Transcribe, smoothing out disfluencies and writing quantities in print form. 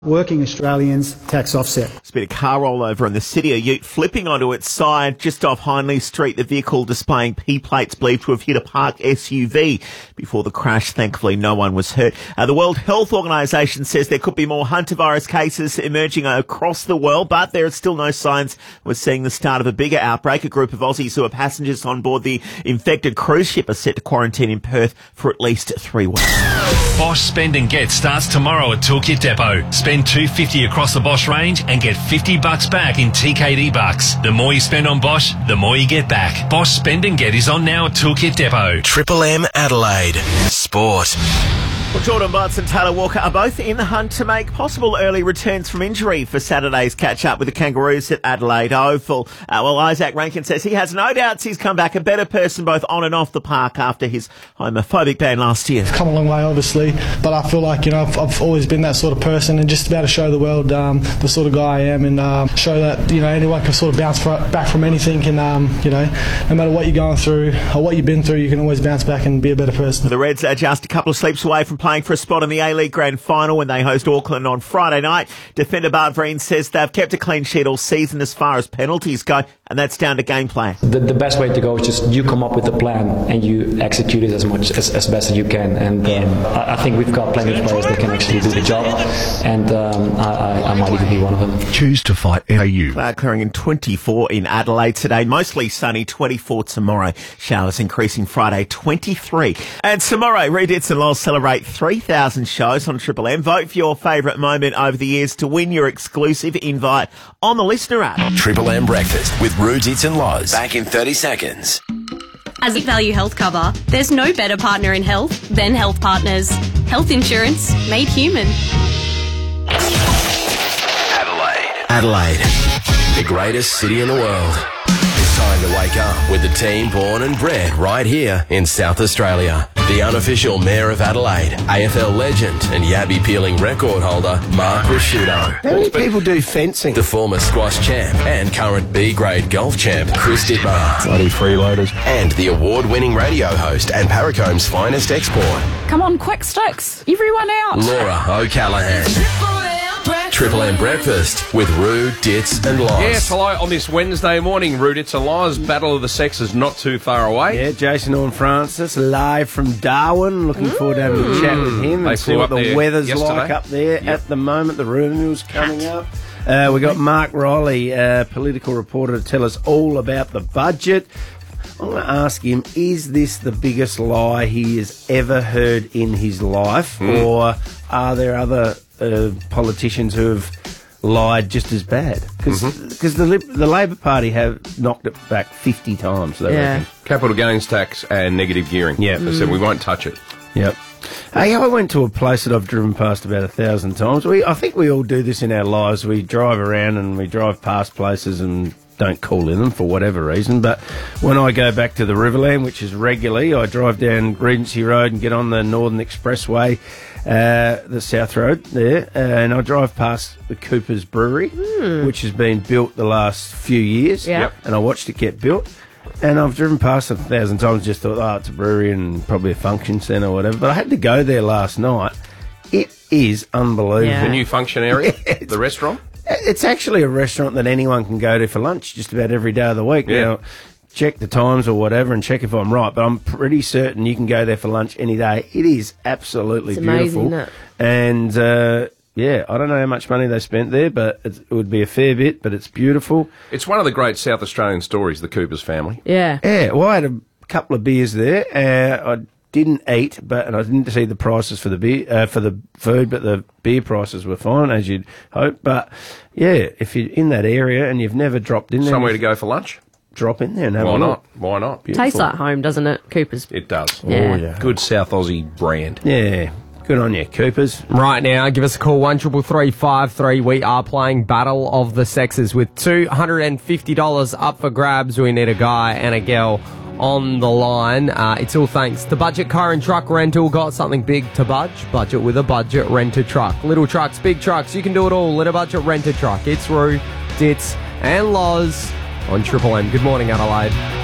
working Australians tax offset. There's been a car rollover in the city, a ute flipping onto its side just off Hindley Street. The vehicle displaying P plates believed to have hit a parked SUV before the crash. Thankfully, no one was hurt. The World Health Organization says there could be more hantavirus cases emerging across the world, but there are still no signs we're seeing the start of a bigger outbreak. A group of Aussies who are passengers on board the infected cruise ship are set to quarantine in Perth for at least 3 weeks. Bosch Spend and Get starts tomorrow at Toolkit Depot. Spend $250 across the Bosch range and get $50 back in TKD bucks. The more you spend on Bosch, the more you get back. Bosch Spend and Get is on now at Toolkit Depot. Triple M Adelaide. Sport. Well, Jordan Butts and Taylor Walker are both in the hunt to make possible early returns from injury for Saturday's catch-up with the Kangaroos at Adelaide Oval. Isaac Rankin says he has no doubts he's come back a better person both on and off the park after his homophobic ban last year. Come a long way, obviously, but I feel like, I've always been that sort of person and just about to show the world the sort of guy I am and show that, anyone can sort of bounce back from anything and, no matter what you're going through or what you've been through, you can always bounce back and be a better person. The Reds are just a couple of sleeps away from playing for a spot in the A-League Grand Final when they host Auckland on Friday night. Defender Bart Vreen says they've kept a clean sheet all season as far as penalties go, and that's down to game plan. The best way to go is just you come up with a plan and you execute it as best as you can. And I think we've got plenty of players that can actually do the job, and I might even be one of them. Choose to fight AU. Cloud clearing in 24 in Adelaide today. Mostly sunny, 24 tomorrow. Showers increasing Friday, 23. And tomorrow, Redits and Lols celebrate 3,000 shows on Triple M. Vote for your favourite moment over the years to win your exclusive invite on the Listener app. Triple M Breakfast with Redits and Lols. Back in 30 seconds. As a Value Health cover, there's no better partner in health than Health Partners. Health insurance made human. Adelaide, the greatest city in the world. It's time to wake up with the team born and bred right here in South Australia. The unofficial Mayor of Adelaide, AFL legend and Yabby peeling record holder, Mark Rasciuto. How many people do fencing? The former squash champ and current B-grade golf champ, Chris Dittmar. Bloody freeloaders. And the award-winning radio host and Paracomb's finest export. Come on, quick sticks. Everyone out. Laura O'Callaghan. Triple M Breakfast with Roo, Dits and Loz. Yes, hello on this Wednesday morning. Roo, Dits and Loz. Battle of the Sexes not too far away. Yeah, Jason Orn Francis live from Darwin. Looking forward to having a chat with him and see what the weather's like up there at the moment. The rumors coming up. We got Mark Riley, political reporter, to tell us all about the budget. I'm going to ask him, is this the biggest lie he has ever heard in his life, or are there other politicians who have lied just as bad? Because the Labor Party have knocked it back 50 times, they reckon. Capital gains tax and negative gearing. Yeah. They said we won't touch it. Yep. Hey, I went to a place that I've driven past about 1,000 times. I think we all do this in our lives. We drive around and we drive past places and don't call in them for whatever reason. But when I go back to the Riverland, which is regularly, I drive down Regency Road and get on the Northern Expressway, the South Road there, and I drive past the Cooper's Brewery, which has been built the last few years, and I watched it get built. And I've driven past it 1,000 times, just thought, it's a brewery and probably a function centre or whatever. But I had to go there last night. It is unbelievable. The new function area, the restaurant? It's actually a restaurant that anyone can go to for lunch just about every day of the week. Yeah. Now, check the times or whatever and check if I'm right, but I'm pretty certain you can go there for lunch any day. It is absolutely beautiful. Amazing, isn't it? And, I don't know how much money they spent there, but it would be a fair bit, but it's beautiful. It's one of the great South Australian stories, the Coopers family. Yeah. Yeah, well, I had a couple of beers there. I didn't eat, and I didn't see the prices for the beer, for the food, but the beer prices were fine, as you'd hope. But yeah, if you're in that area and you've never dropped in there, Somewhere to go for lunch? drop in there and have Why a look. not? Why not? Beautiful. Tastes like home, doesn't it, Cooper's? It does. Yeah. Oh, yeah. Good South Aussie brand. Yeah, good on you, Coopers. Right now, give us a call, 133353. We are playing Battle of the Sexes with $250 up for grabs. We need a guy and a girl on the line. It's all thanks to Budget Car and Truck Rental. Got something big to budge? Budget with a budget. Rent a truck. Little trucks, big trucks, you can do it all. Let a budget rent a truck. It's Roo, Dits and Loz on Triple M. Good morning, Adelaide.